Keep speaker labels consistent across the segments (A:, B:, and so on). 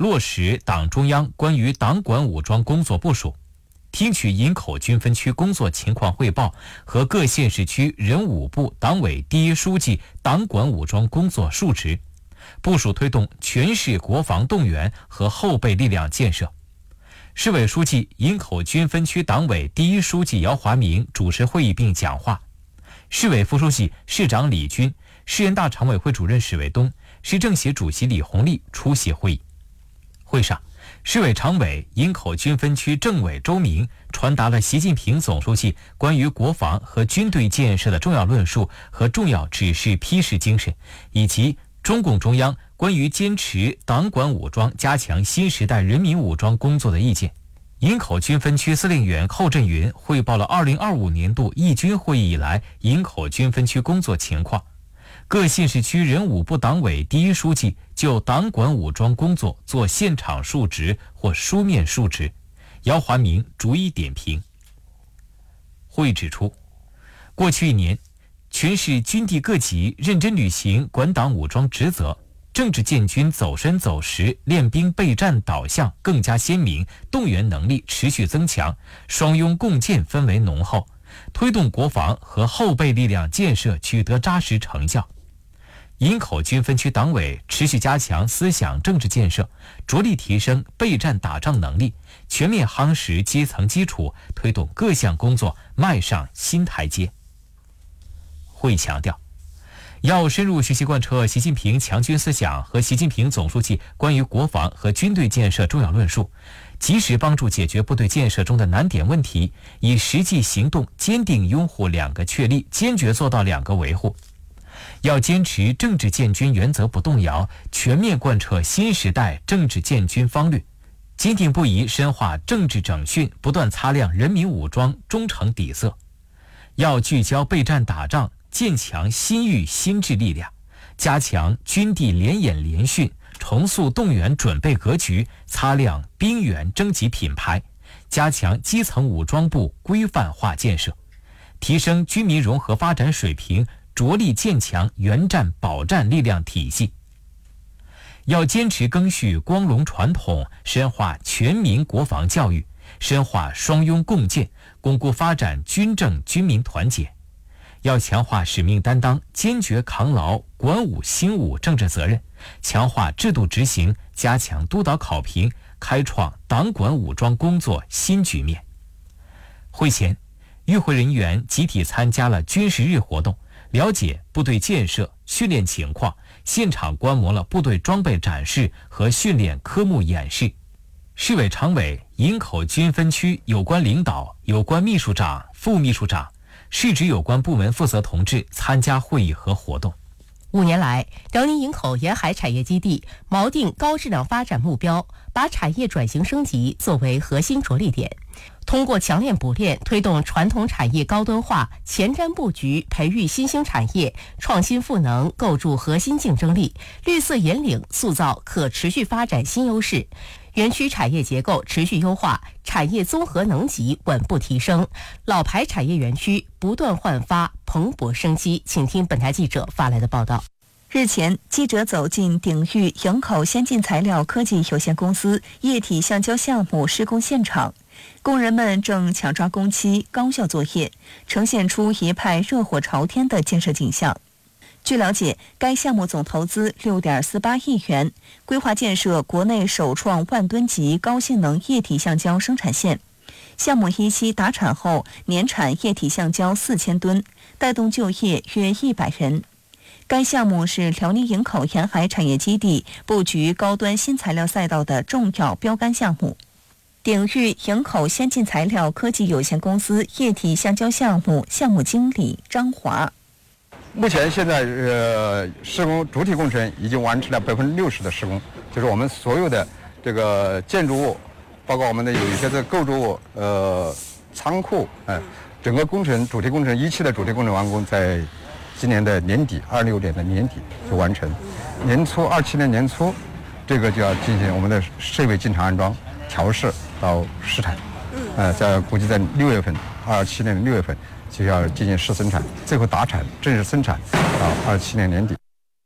A: 落实党中央关于党管武装工作部署，听取营口军分区工作情况汇报和各县市区人武部党委第一书记党管武装工作述职，部署推动全市国防动员和后备力量建设。市委书记、营口军分区党委第一书记姚华明主持会议并讲话，市委副书记、市长李军、市人大常委会主任史卫东、市政协主席李红利出席会议。会上，市委常委、营口军分区政委周明传达了习近平总书记关于国防和军队建设的重要论述和重要指示批示精神，以及中共中央关于坚持党管武装、加强新时代人民武装工作的意见。营口军分区司令员寇振云汇报了2025年度议军会议以来营口军分区工作情况。各县市区人武部党委第一书记就党管武装工作做现场述职或书面述职，姚华明逐一点评。会议指出，过去一年，全市军地各级认真履行管党武装职责，政治建军走深走实，练兵备战导向更加鲜明，动员能力持续增强，双拥共建氛围浓厚，推动国防和后备力量建设取得扎实成效。营口军分区党委持续加强思想政治建设，着力提升备战打仗能力，全面夯实基层基础，推动各项工作迈上新台阶。会议强调，要深入学习贯彻习近平强军思想和习近平总书记关于国防和军队建设重要论述，及时帮助解决部队建设中的难点问题，以实际行动坚定拥护两个确立，坚决做到两个维护。要坚持政治建军原则不动摇，全面贯彻新时代政治建军方略，坚定不移深化政治整训，不断擦亮人民武装忠诚底色。要聚焦备战打仗，建强新域新质力量，加强军地联演联训，重塑动员准备格局，擦亮兵员征集品牌，加强基层武装部规范化建设，提升军民融合发展水平，着力建强原战保战力量体系。要坚持赓续光荣传统，深化全民国防教育，深化双拥共建，巩固发展军政军民团结。要强化使命担当，坚决扛牢管武兴武政治责任，强化制度执行，加强督导考评，开创党管武装工作新局面。会前，与会人员集体参加了军事日活动，了解部队建设训练情况，现场观摩了部队装备展示和训练科目演示。市委常委、营口军分区有关领导、有关秘书长、副秘书长、市直有关部门负责同志参加会议和活动。
B: 5年来，辽宁营口沿海产业基地锚定高质量发展目标，把产业转型升级作为核心着力点，通过强链补链，推动传统产业高端化，前瞻布局，培育新兴产业，创新赋能，构筑核心竞争力，绿色引领，塑造可持续发展新优势。园区产业结构持续优化，产业综合能级稳步提升，老牌产业园区不断焕发，蓬勃生机。请听本台记者发来的报道。
C: 日前，记者走进鼎裕营口先进材料科技有限公司液体橡胶项目施工现场，工人们正抢抓工期，高效作业，呈现出一派热火朝天的建设景象。据了解，该项目总投资6.48亿元，规划建设国内首创万吨级高性能液体橡胶生产线。项目一期达产后，年产液体橡胶4000吨，带动就业约100人。该项目是辽宁营口沿海产业基地布局高端新材料赛道的重要标杆项目。鼎裕营口先进材料科技有限公司液体橡胶项目项目经理张华。
D: 目前现在施工主体工程已经完成了60%的施工，就是我们所有的这个建筑物，包括我们的有一些的构筑物、仓库，整个工程主体工程一期的主体工程完工在今年的年底，26年的年底就完成。年初27年年初，这个就要进行我们的设备进场安装、调试到试产，估计在6月份，27年的6月份。就要进行试生产，最后达产正式生产到27年年底。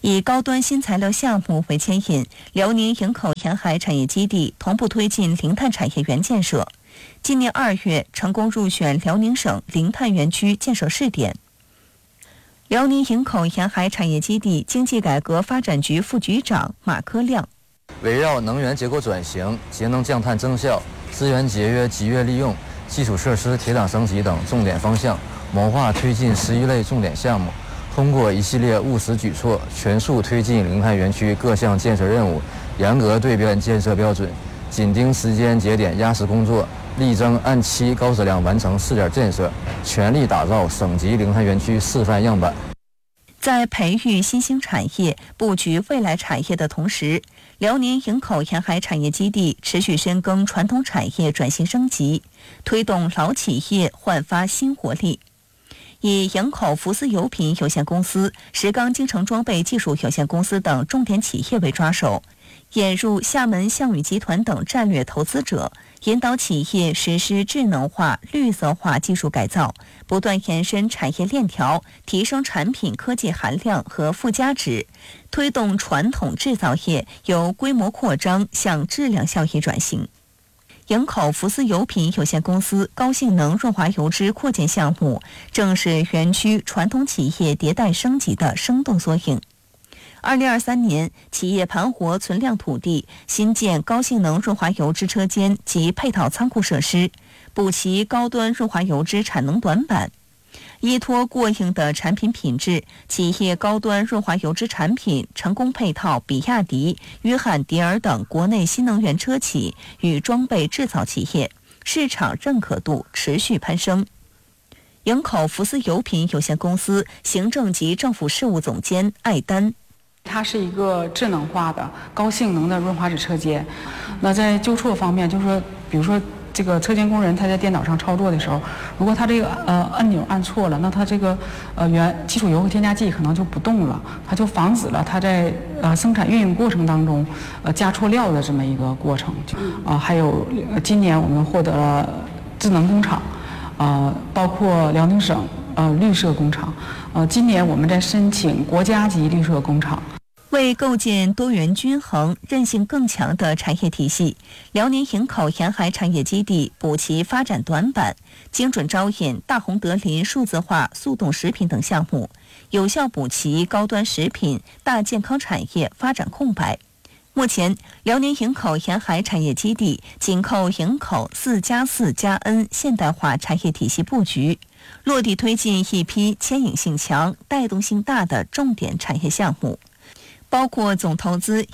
C: 以高端新材料项目为牵引，辽宁营口沿海产业基地同步推进零碳产业园建设。今年2月成功入选辽宁省零碳园区建设试点。辽宁营口沿海产业基地经济改革发展局副局长马科亮，
E: 围绕能源结构转型、节能降碳增效、资源节约集约利用、基础设施铁档升级等重点方向，谋划推进11类重点项目，通过一系列务实举措，全速推进零碳园区各项建设任务，严格对标建设标准，紧盯时间节点压实工作，力争按期高质量完成试点建设，全力打造省级零碳园区示范样板。
C: 在培育新兴产业、布局未来产业的同时，辽宁营口沿海产业基地持续深耕传统产业转型升级，推动老企业焕发新活力。以营口福斯油品有限公司、石冈京城装备技术有限公司等重点企业为抓手，引入厦门项羽集团等战略投资者，引导企业实施智能化、绿色化技术改造，不断延伸产业链条，提升产品科技含量和附加值，推动传统制造业由规模扩张向质量效益转型。营口福斯油品有限公司高性能润滑油脂扩建项目，正是园区传统企业迭代升级的生动缩影。2023年，企业盘活存量土地，新建高性能润滑油脂车间及配套仓库设施，补齐高端润滑油脂产能短板。依托过硬的产品品质，企业高端润滑油脂产品成功配套比亚迪、约翰迪尔等国内新能源车企与装备制造企业，市场认可度持续攀升。营口福斯油品有限公司行政及政府事务总监艾丹，
F: 它是一个智能化的高性能的润滑脂车间。那在纠错方面，就是说，比如说这个车间工人他在电脑上操作的时候，如果他这个按钮按错了，那他这个基础油和添加剂可能就不动了，它就防止了他在生产运营过程当中加错料的这么一个过程。还有今年我们获得了智能工厂，包括辽宁省绿色工厂，今年我们在申请国家级绿色工厂。
C: 为构建多元均衡、韧性更强的产业体系，辽宁营口沿海产业基地补齐发展短板，精准招引大红德林数字化速冻食品等项目，有效补齐高端食品、大健康产业发展空白。目前，辽宁营口沿海产业基地紧扣营口4+4+N 现代化产业体系布局，落地推进一批牵引性强、带动性大的重点产业项目。包括总投资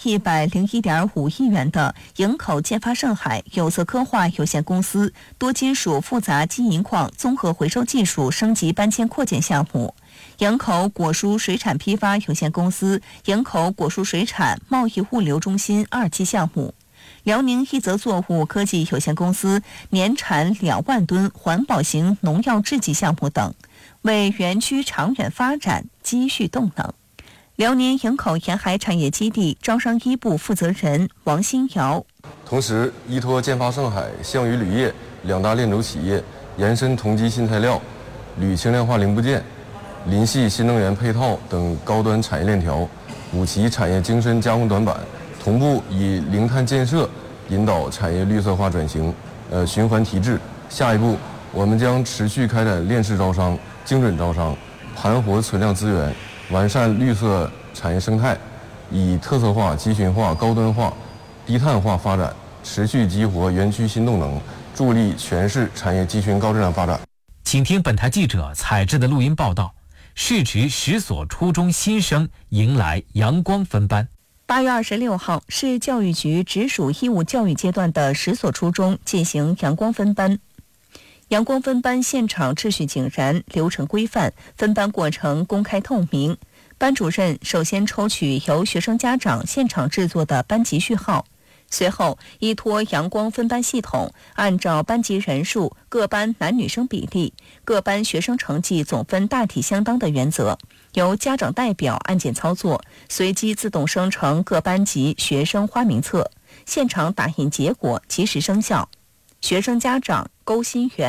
C: 101.5亿元的营口建发盛海有色科化有限公司多金属复杂金银矿综合回收技术升级搬迁扩建项目，营口果蔬水产批发有限公司营口果蔬水产贸易物流中心2期项目，辽宁一泽作物科技有限公司年产2万吨环保型农药制剂项目等，为园区长远发展积蓄动能。辽宁营口沿海产业基地招商一部负责人王新瑶，
G: 同时依托建发盛海、项羽铝业2大链轴企业，延伸同基新材料、铝轻量化零部件、林系新能源配套等高端产业链条，补齐产业精深加工短板，同步以零碳建设引导产业绿色化转型，循环提质。下一步，我们将持续开展链式招商、精准招商，盘活存量资源，完善绿色产业生态，以特色化、集群化、高端化、低碳化发展，持续激活园区新动能，助力全市产业集群高质量发展。
A: 请听本台记者采制的录音报道。市直10所初中新生迎来阳光分班。
C: 8月26号，市教育局直属义务教育阶段的10所初中进行阳光分班。阳光分班现场秩序井然，流程规范，分班过程公开透明。班主任首先抽取由学生家长现场制作的班级序号，随后依托阳光分班系统，按照班级人数、各班男女生比例、各班学生成绩总分大体相当的原则，由家长代表按键操作，随机自动生成各班级学生花名册，现场打印结果及时生效。学生家长勾心圆，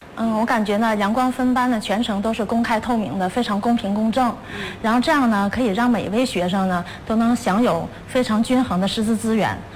H: 我感觉呢，阳光分班的全程都是公开透明的，非常公平公正。然后这样呢，可以让每一位学生呢都能享有非常均衡的师资资源。